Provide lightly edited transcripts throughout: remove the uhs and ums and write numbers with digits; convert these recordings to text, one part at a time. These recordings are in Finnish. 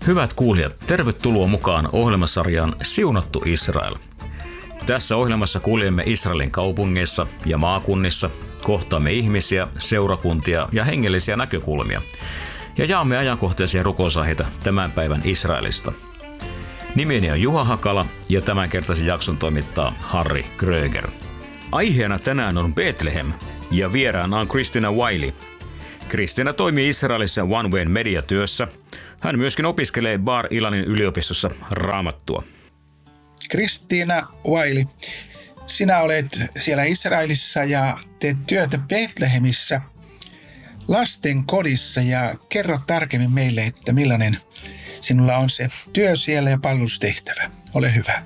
Hyvät kuulijat, tervetuloa mukaan ohjelmasarjaan Siunattu Israel. Tässä ohjelmassa kuljemme Israelin kaupungeissa ja maakunnissa, kohtaamme ihmisiä, seurakuntia ja hengellisiä näkökulmia ja jaamme ajankohtaisia rukousaiheita tämän päivän Israelista. Nimeni on Juha Hakala ja tämänkertaisen jakson toimittaa Harri Kröger. Aiheena tänään on Bethlehem ja vieraana on Christina Wiley. Christina toimii Israelissa One Way mediatyössä. Hän myöskin opiskelee Bar Ilanin yliopistossa raamattua. Christina Wiley, sinä olet siellä Israelissa ja teet työtä Bethlehemissä lasten kodissa ja kerro tarkemmin meille, että millainen sinulla on se työ siellä ja palvelustehtävä. Ole hyvä.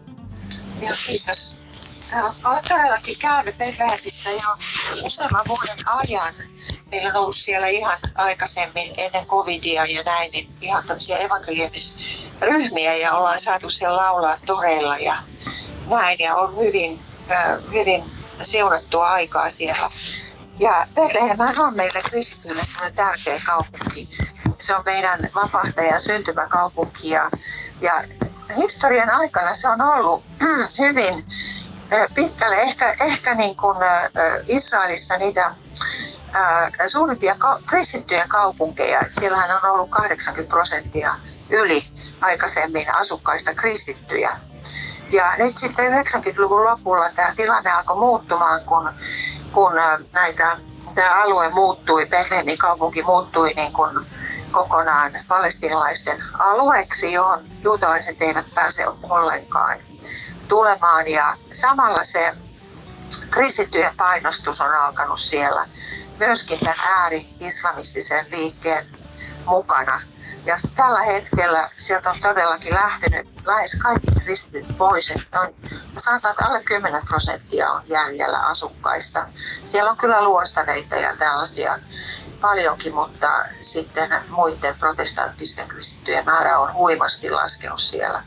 Joo, kiitos. Olen todellakin käynyt Bethlehemissä jo useamman vuoden ajan. Meillä on ollut siellä ihan aikaisemmin ennen covidia ja näin, niin ihan tämmöisiä evankeliumisryhmiä ja ollaan saatu siellä laulaa toreilla ja näin ja on hyvin seunattua aikaa siellä. Ja Bethlehem on meille kristityille sellainen tärkeä kaupunki. Se on meidän vapahtajan syntymäkaupunki ja historian aikana se on ollut hyvin pitkälle ehkä niin kuin Israelissa niitä suurimpia kristittyjä kaupunkeja. Siellähän on ollut 80% yli aikaisemmin asukkaista kristittyjä. Ja nyt sitten 90-luvun lopulla tämä tilanne alkoi muuttumaan, kun tämä alue muuttui, Bethlehemin kaupunki muuttui niin kuin kokonaan palestiinalaisten alueeksi, johon juutalaiset eivät pääse ollenkaan tulemaan. Ja samalla se kristittyjen painostus on alkanut siellä myöskin tämän ääri-islamistisen liikkeen mukana. Ja tällä hetkellä sieltä on todellakin lähtenyt lähes kaikki kristityt pois. Että sanotaan, että alle 10% on jäljellä asukkaista. Siellä on kyllä luostareita ja tällaisia paljonkin, mutta sitten muiden protestanttisten kristittyjen määrä on huimasti laskenut siellä.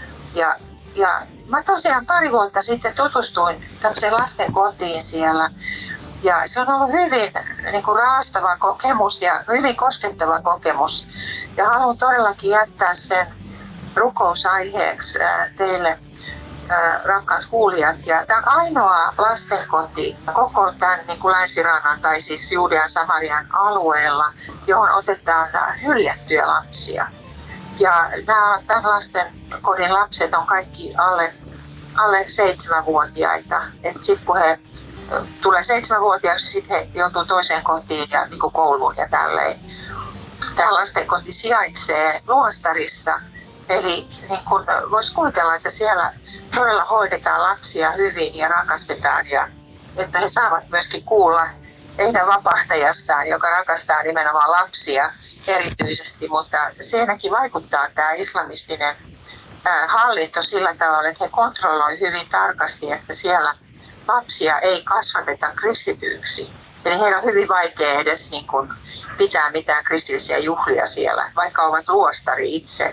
Ja mä tosiaan pari vuotta sitten tutustuin tämmöiseen lasten kotiin siellä. Ja se on ollut hyvin niin kuin raastava kokemus ja hyvin koskettava kokemus. Ja haluan todellakin jättää sen rukousaiheeksi teille, rakkaat kuulijat. Ja tämä on ainoa lastenkoti koko tämän niin kuin Länsirannan tai siis Juudean Samarian alueella, johon otetaan hyljättyjä lapsia. Ja tämän lastenkodin lapset on kaikki alle 7-vuotiaita. Et sit kun he tulee 7-vuotiaaksi, sitten he joutuu toiseen kotiin ja niin kuin kouluun ja tälleen. Tämä lastenkoti sijaitsee luostarissa, eli niin kuin voisi kuvitella, että siellä todella hoidetaan lapsia hyvin ja rakastetaan ja että he saavat myöskin kuulla heidän vapahtajastaan, joka rakastaa nimenomaan lapsia erityisesti, mutta siinäkin vaikuttaa tämä islamistinen hallinto sillä tavalla, että he kontrolloivat hyvin tarkasti, että siellä lapsia ei kasvateta kristityiksi. Eli heillä on hyvin vaikea edes niin kuin pitää mitään kristillisiä juhlia siellä, vaikka ovat luostari itse.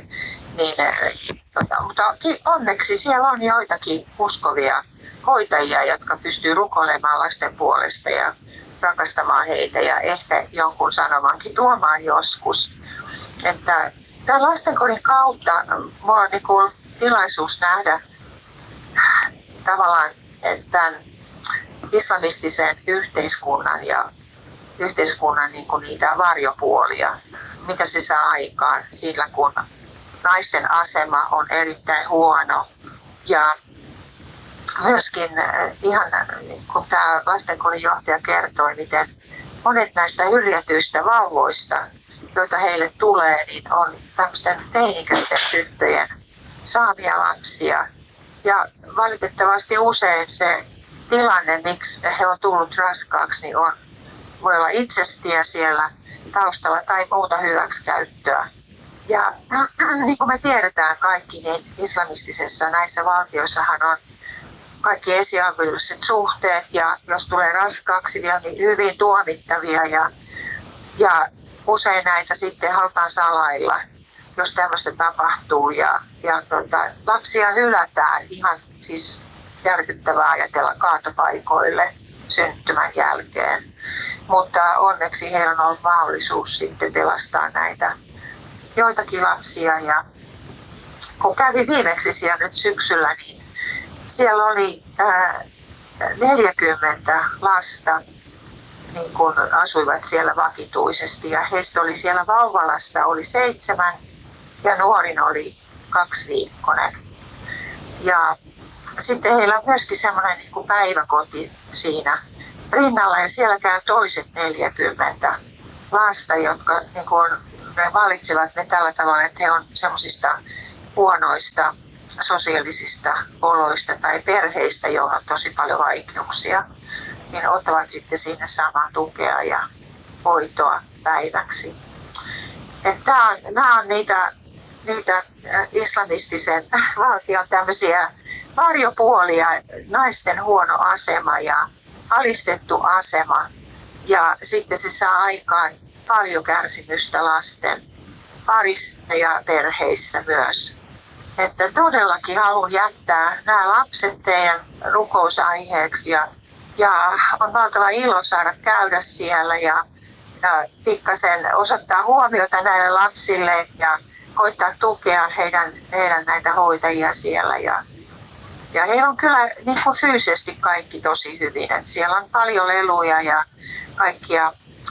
Mutta onneksi siellä on joitakin uskovia hoitajia, jotka pystyy rukoilemaan lasten puolesta ja rakastamaan heitä ja ehkä jonkun sanomankin tuomaan joskus. Että tämän lastenkodin kautta minulla on niin tilaisuus nähdä tavallaan tämän islamistisen yhteiskunnan ja yhteiskunnan niin kuin niitä varjopuolia, mitä se saa aikaan sillä, kun naisten asema on erittäin huono. Ja myöskin ihan kun tämä lastenkodin johtaja kertoi, miten monet näistä hyljätyistä vauvoista, joita heille tulee, niin on tämmöisten teinikäisten tyttöjen saamia lapsia. Ja valitettavasti usein se tilanne, miksi he on tullut raskaaksi, niin voi olla itsestiä siellä taustalla tai muuta hyväksikäyttöä. Ja niin kuin me tiedetään kaikki, niin islamistisessa näissä valtioissahan on kaikki esiaviolliset suhteet ja jos tulee raskaaksi vielä, niin hyvin tuomittavia ja usein näitä sitten halutaan salailla, jos tämmöistä tapahtuu ja lapsia hylätään ihan siis järkyttävää ajatella kaatopaikoille syntymän jälkeen. Mutta onneksi heillä on ollut mahdollisuus sitten pelastaa näitä joitakin lapsia ja kun kävi viimeksi siellä nyt syksyllä, niin siellä oli 40 lasta niin kun asuivat siellä vakituisesti ja heistä oli siellä vauvalassa oli 7 ja nuorin oli 2-viikkoinen. Ja sitten heillä on myöskin semmoinen niin kuin päiväkoti siinä rinnalla ja siellä käy toiset 40 lasta, jotka niin kuin, ne valitsevat ne tällä tavalla, että he on semmoisista huonoista sosiaalisista oloista tai perheistä, joilla on tosi paljon vaikeuksia, niin ottavat sitten sinne samaa tukea ja hoitoa päiväksi. Nämä on niitä islamistisen valtion tämmöisiä varjopuolia, naisten huono asema ja alistettu asema. Ja sitten se saa aikaan paljon kärsimystä lasten parissa ja perheissä myös. Että todellakin haluan jättää nämä lapset teidän rukousaiheeksi ja on valtava ilo saada käydä siellä ja pikkasen osoittaa huomiota näille lapsille ja koittaa tukea heidän näitä hoitajia siellä. Ja heillä on kyllä niin kuin fyysisesti kaikki tosi hyvin. Että siellä on paljon leluja ja kaikkia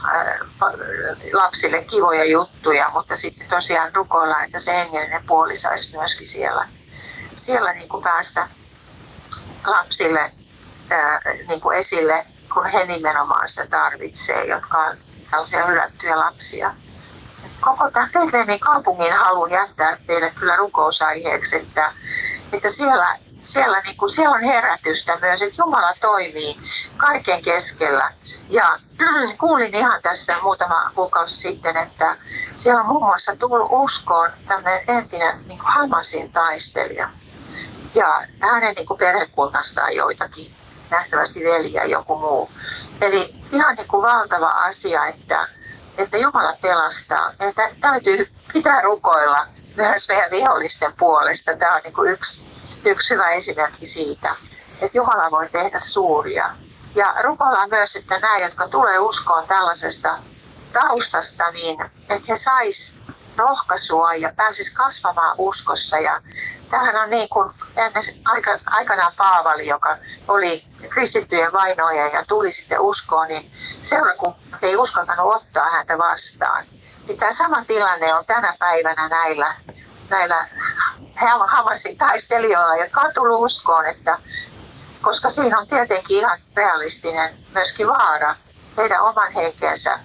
lapsille kivoja juttuja, mutta sitten tosiaan rukoillaan, että se hengellinen puoli saisi myöskin siellä niin kuin päästä lapsille niin kuin esille, kun he nimenomaan sitä tarvitsee, jotka on tällaisia hylättyjä lapsia. Koko tämän Betlehemin kaupungin haluan jättää teille kyllä rukousaiheeksi, että siellä on herätystä myös, että Jumala toimii kaiken keskellä. Ja kuulin ihan tässä muutama kuukausi sitten, että siellä on muun muassa tullut uskoon tämmöinen entinen niin kuin Hamasin taistelija. Ja hänen niin kuin perhekunnastaan joitakin, nähtävästi veliä joku muu. Eli ihan niin kuin valtava asia, että Jumala pelastaa. Että täytyy pitää rukoilla myös meidän vihollisten puolesta. Tämä on niin kuin yksi hyvä esimerkki siitä, että Jumala voi tehdä suuria. Ja rukoillaan myös, että nämä, jotka tulee uskoon tällaisesta taustasta, niin että he sais rohkaisua ja pääsis kasvamaan uskossa. Ja tämähän on niin kuin aikanaan Paavali, joka oli kristittyjen vainoja ja tuli sitten uskoon, niin seurakunnat ei uskaltanut ottaa häntä vastaan. Niin tämä sama tilanne on tänä päivänä näillä Hamasin taistelijoilla, jotka on tullut uskoon, että koska siinä on tietenkin ihan realistinen myöskin vaara heidän oman henkensä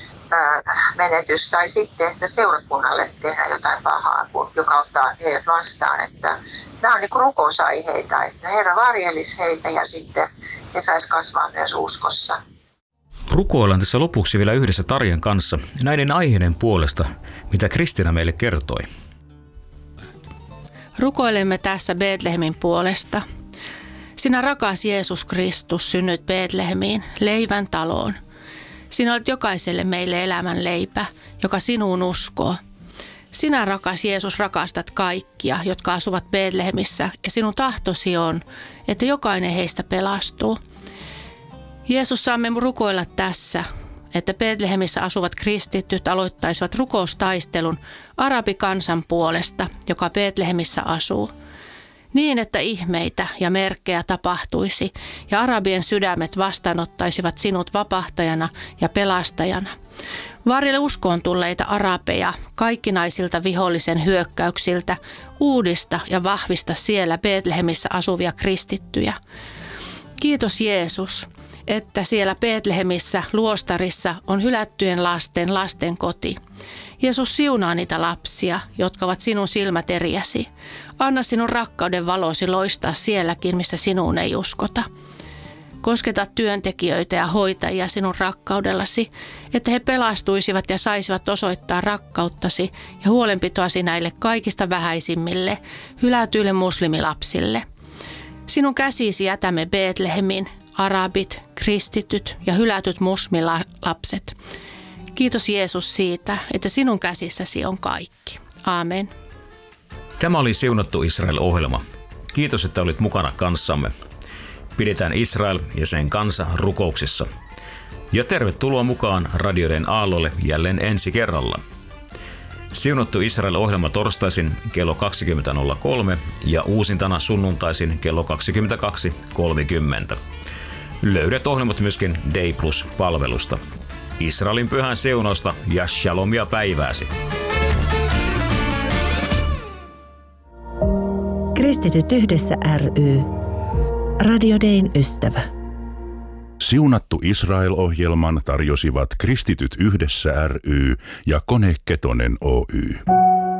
menetys tai sitten, että seurakunnalle tehdään jotain pahaa, joka ottaa heidät vastaan. Että nämä on niin kuin rukousaiheita, että Herra varjelisi heitä ja sitten he sais kasvaa myös uskossa. Rukoillaan tässä lopuksi vielä yhdessä Tarjan kanssa näiden aiheiden puolesta, mitä Kristiina meille kertoi. Rukoilemme tässä Betlehemin puolesta. Sinä rakas Jeesus Kristus synnyit Betlehemiin, leivän taloon. Sinä olet jokaiselle meille elämän leipä, joka sinuun uskoo. Sinä rakas Jeesus rakastat kaikkia, jotka asuvat Betlehemissä, ja sinun tahtosi on, että jokainen heistä pelastuu. Jeesus, saamme rukoilla tässä, että Betlehemissä asuvat kristityt aloittaisivat rukoustaistelun arabikansan puolesta, joka Betlehemissä asuu. Niin, että ihmeitä ja merkkejä tapahtuisi ja arabien sydämet vastaanottaisivat sinut vapahtajana ja pelastajana. Varjele uskoon tulleita arabeja kaikkinaisilta vihollisen hyökkäyksiltä, uudista ja vahvista siellä Betlehemissä asuvia kristittyjä. Kiitos Jeesus, että siellä Betlehemissä luostarissa on hylättyjen lasten koti. Jeesus siunaa niitä lapsia, jotka ovat sinun silmäteriäsi. Anna sinun rakkauden valosi loistaa sielläkin, missä sinuun ei uskota. Kosketa työntekijöitä ja hoitajia sinun rakkaudellasi, että he pelastuisivat ja saisivat osoittaa rakkauttasi ja huolenpitoasi näille kaikista vähäisimmille, hylätyille muslimilapsille. Sinun käsisi jätämme Betlehemin, arabit, kristityt ja hylätyt muslimilapset. Kiitos Jeesus siitä, että sinun käsissäsi on kaikki. Aamen. Tämä oli Siunattu Israel-ohjelma. Kiitos, että olit mukana kanssamme. Pidetään Israel ja sen kansa rukouksissa. Ja tervetuloa mukaan radioiden aallolle jälleen ensi kerralla. Siunattu Israel-ohjelma torstaisin kello 20.03 ja uusintana sunnuntaisin kello 22.30. Löydät ohjelmat myöskin Day Plus-palvelusta. Israelin pyhän siunausta ja shalomia päivääsi. Kristityt yhdessä ry. Radio Dayn ystävä. Siunattu Israel-ohjelman tarjosivat Kristityt yhdessä ry ja Kone Ketonen Oy.